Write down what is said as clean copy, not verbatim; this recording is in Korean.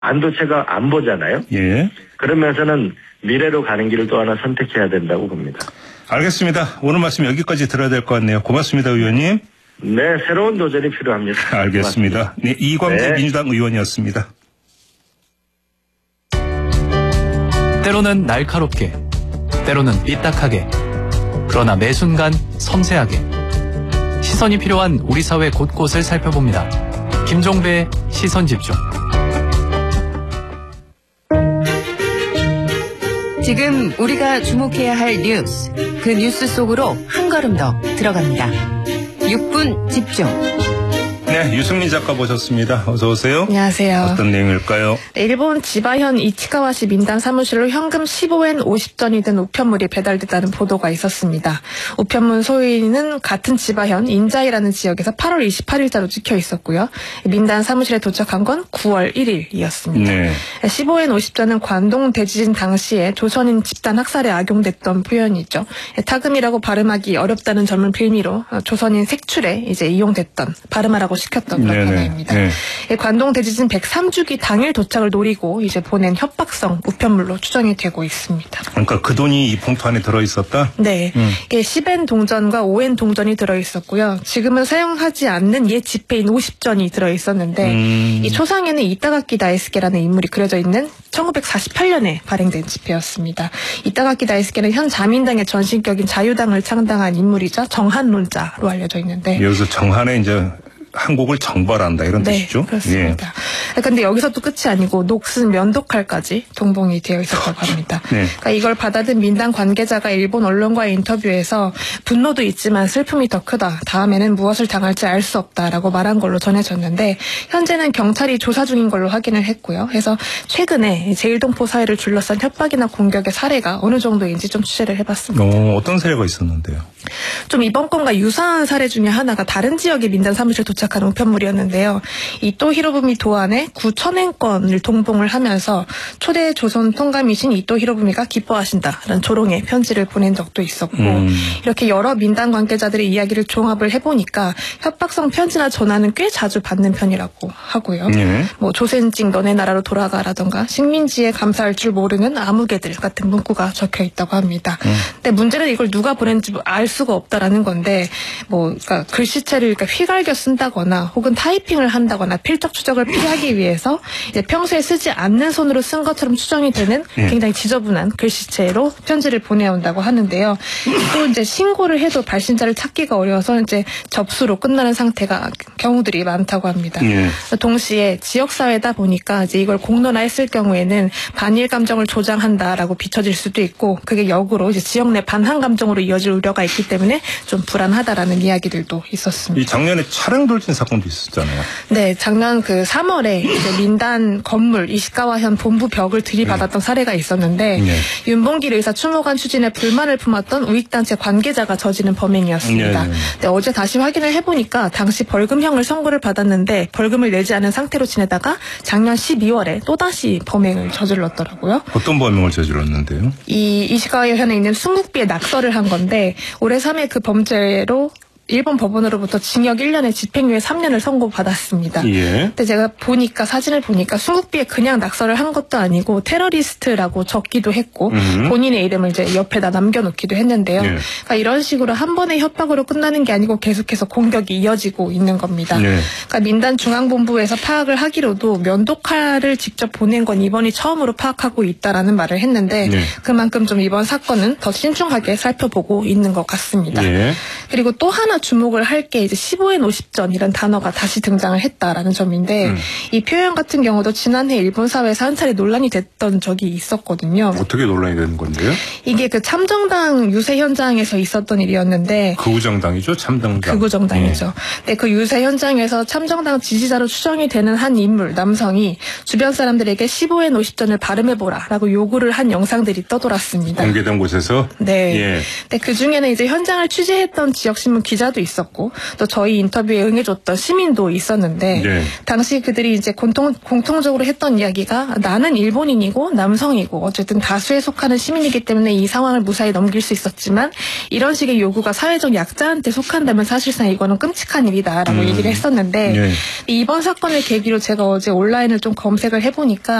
반도체가 안보잖아요. 예. 그러면서는 미래로 가는 길을 또 하나 선택해야 된다고 봅니다. 알겠습니다. 오늘 말씀 여기까지 들어야 될 것 같네요. 고맙습니다, 의원님. 네, 새로운 도전이 필요합니다. 알겠습니다. 네, 이광재 네. 민주당 의원이었습니다. 때로는 날카롭게, 때로는 삐딱하게, 그러나 매 순간 섬세하게 시선이 필요한 우리 사회 곳곳을 살펴봅니다. 김종배의 시선집중. 지금 우리가 주목해야 할 뉴스, 그 뉴스 속으로 한 걸음 더 들어갑니다. 6분 집중. 네, 유승민 작가 모셨습니다. 어서 오세요. 안녕하세요. 어떤 내용일까요? 네, 일본 지바현 이치카와시 민단 사무실로 현금 15엔 50전이 든 우편물이 배달됐다는 보도가 있었습니다. 우편물 소유인은 같은 지바현 인자이라는 지역에서 8월 28일자로 찍혀 있었고요. 민단 사무실에 도착한 건 9월 1일이었습니다. 네. 15엔 50전은 관동 대지진 당시에 조선인 집단 학살에 악용됐던 표현이죠. 타금이라고 발음하기 어렵다는 점을 빌미로 조선인 색출에 이제 이용됐던 발음하라고 시켰던 그런 단어입니다. 네. 관동 대지진 103주기 당일 도착을 노리고 이제 보낸 협박성 우편물로 추정이 되고 있습니다. 그러니까 그 돈이 이 봉투 안에 들어있었다? 네. 이게 10엔 동전과 5엔 동전이 들어있었고요. 지금은 사용하지 않는 옛 지폐인 50전이 들어있었는데 이 초상에는 이타가키 다이스케라는 인물이 그려져 있는 1948년에 발행된 지폐였습니다. 이타가키 다이스케는 현 자민당의 전신격인 자유당을 창당한 인물이자 정한론자로 알려져 있는데 여기서 정한에 이제 한국을 정벌한다 이런 네, 뜻이죠? 그렇습니다. 그런데 여기서도 끝이 아니고 녹슨 면도칼까지 동봉이 되어 있었다고 합니다. 네. 그러니까 이걸 받아든 민당 관계자가 일본 언론과의 인터뷰에서 분노도 있지만 슬픔이 더 크다. 다음에는 무엇을 당할지 알 수 없다라고 말한 걸로 전해졌는데 현재는 경찰이 조사 중인 걸로 확인을 했고요. 그래서 최근에 제1동포 사회를 둘러싼 협박이나 공격의 사례가 어느 정도인지 좀 취재를 해봤습니다. 어떤 사례가 있었는데요? 좀 이번 건과 유사한 사례 중에 하나가 다른 지역의 민단 사무실 도착한 우편물이었는데요. 이 또 히로부미 도안에 9,000엔권을 동봉을 하면서 초대 조선 통감이신 이또 히로부미가 기뻐하신다라는 조롱의 편지를 보낸 적도 있었고 이렇게 여러 민단 관계자들의 이야기를 종합을 해보니까 협박성 편지나 전화는 꽤 자주 받는 편이라고 하고요. 뭐 조센징 너네 나라로 돌아가라던가 식민지에 감사할 줄 모르는 아무개들 같은 문구가 적혀 있다고 합니다. 근데 문제는 이걸 누가 보냈는지 알 수가 없다라는 건데 뭐 그러니까 글씨체를 그러니까 휘갈겨 쓴다거나 혹은 타이핑을 한다거나 필적 추적을 피하기 위해서 이제 평소에 쓰지 않는 손으로 쓴 것처럼 추정이 되는 굉장히 지저분한 글씨체로 편지를 보내온다고 하는데요. 또 이제 신고를 해도 발신자를 찾기가 어려워서 이제 접수로 끝나는 상태가 경우들이 많다고 합니다. 동시에 지역사회다 보니까 이제 이걸 공론화했을 경우에는 반일 감정을 조장한다라고 비춰질 수도 있고 그게 역으로 이제 지역 내 반한 감정으로 이어질 우려가 있기 때문에 좀 불안하다라는 이야기들도 있었습니다. 이 작년에 차량 돌진 사건도 있었잖아요. 네, 작년 그 3월에 이제 민단 건물 이시카와현 본부 벽을 들이받았던 사례가 있었는데 윤봉길 의사 추모관 추진에 불만을 품었던 우익단체 관계자가 저지른 범행이었습니다. 근데 어제 다시 확인을 해보니까 당시 벌금형을 선고를 받았는데 벌금을 내지 않은 상태로 지내다가 작년 12월에 또다시 범행을 저질렀더라고요. 어떤 범행을 저질렀는데요? 이 이시카와현에 있는 순국비에 낙서를 한 건데 올해 3회 그 범죄로 일본 법원으로부터 징역 1년에 집행유예 3년을 선고받았습니다. 근데 제가 보니까 사진을 보니까 순국비에 그냥 낙서를 한 것도 아니고 테러리스트라고 적기도 했고 본인의 이름을 이제 옆에다 남겨놓기도 했는데요. 그러니까 이런 식으로 한 번의 협박으로 끝나는 게 아니고 계속해서 공격이 이어지고 있는 겁니다. 그러니까 민단 중앙본부에서 파악을 하기로도 면도칼을 직접 보낸 건 이번이 처음으로 파악하고 있다라는 말을 했는데 그만큼 좀 이번 사건은 더 신중하게 살펴보고 있는 것 같습니다. 그리고 또 하나 주목을 할 게 이제 15엔 50전이라는 단어가 다시 등장을 했다라는 점인데 이 표현 같은 경우도 지난해 일본 사회에서 한 차례 논란이 됐던 적이 있었거든요. 어떻게 논란이 되는 건데요? 이게 그 참정당 유세 현장에서 있었던 일이었는데 극우정당이죠? 참정당. 극우정당이죠. 네, 그 유세 현장에서 참정당 지지자로 추정이 되는 한 인물, 남성이 주변 사람들에게 15엔 50전을 발음해보라라고 요구를 한 영상들이 떠돌았습니다. 공개된 곳에서? 네. 근데 그 중에는 이제 현장을 취재했던 지역신문 기자들 기자도 있었고 또 저희 인터뷰에 응해줬던 시민도 있었는데 네. 당시 그들이 이제 공통적으로 했던 이야기가 나는 일본인이고 남성이고 어쨌든 다수에 속하는 시민이기 때문에 이 상황을 무사히 넘길 수 있었지만 이런 식의 요구가 사회적 약자한테 속한다면 사실상 이거는 끔찍한 일이다라고 얘기를 했었는데 네. 이번 사건을 계기로 제가 어제 온라인을 좀 검색을 해보니까